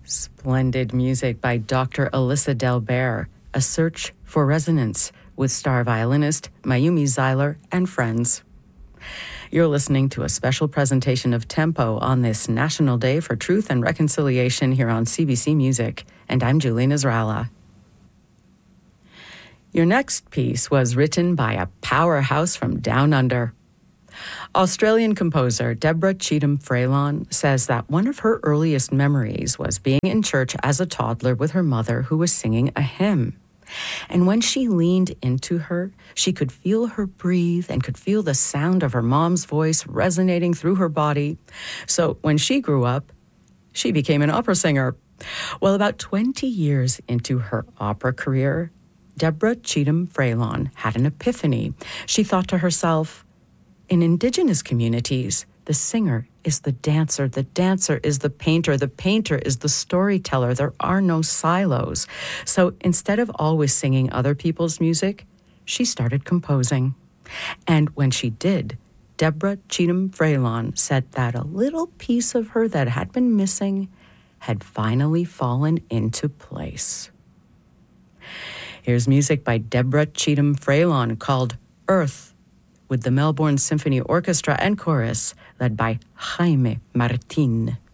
Splendid music by Dr. Alyssa Delbert, A Search for Resonance, with star violinist Mayumi Zeiler and friends. You're listening to a special presentation of Tempo on this National Day for Truth and Reconciliation here on CBC Music, and I'm Julie Nasrallah. Your next piece was written by a powerhouse from down under. Australian composer Deborah Cheetham Freylon says that one of her earliest memories was being in church as a toddler with her mother who was singing a hymn. And when she leaned into her, she could feel her breathe and could feel the sound of her mom's voice resonating through her body. So when she grew up, she became an opera singer. Well, about 20 years into her opera career, Deborah Cheetham Freylon had an epiphany. She thought to herself, in Indigenous communities, the singer is the dancer is the painter is the storyteller. There are no silos. So instead of always singing other people's music, she started composing. And when she did, Deborah Cheetham Freylon said that a little piece of her that had been missing had finally fallen into place. Here's music by Deborah Cheetham Freylon called Earth, with the Melbourne Symphony Orchestra and Chorus, led by Jaime Martin.